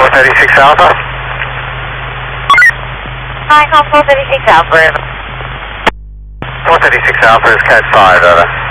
436 Alpha. Hi, call 436 Alpha. 436 Alpha is code 5, over.